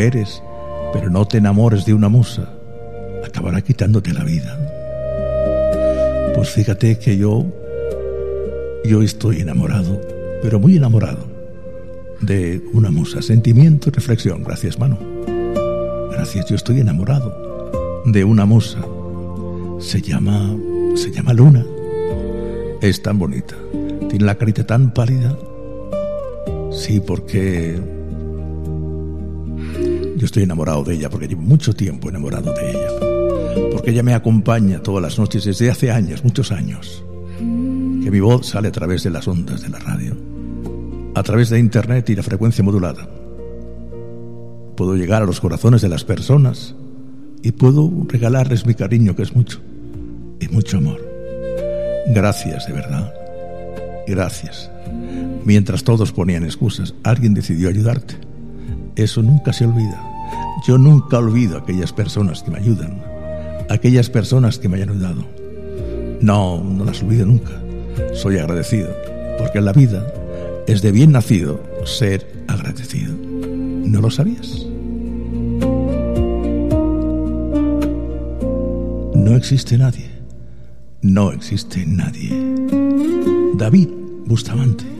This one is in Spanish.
eres, pero no te enamores de una musa, acabará quitándote la vida. Pues fíjate que yo estoy enamorado, pero muy enamorado de una musa. Sentimiento y reflexión. Gracias, Manu. Gracias, yo estoy enamorado de una musa. Se llama Luna. Es tan bonita. Tiene la carita tan pálida. Sí, porque yo estoy enamorado de ella, porque llevo mucho tiempo enamorado de ella. Porque ella me acompaña todas las noches desde hace años, muchos años. Que mi voz sale a través de las ondas de la radio, a través de internet y la frecuencia modulada. Puedo llegar a los corazones de las personas y puedo regalarles mi cariño, que es mucho, y mucho amor. Gracias, de verdad. Gracias. Mientras todos ponían excusas, alguien decidió ayudarte. Eso nunca se olvida. Yo nunca olvido a aquellas personas que me ayudan, aquellas personas que me hayan ayudado. No las olvido nunca. Soy agradecido, porque en la vida es de bien nacido ser agradecido. ¿No lo sabías? No existe nadie. No existe nadie. David Bustamante.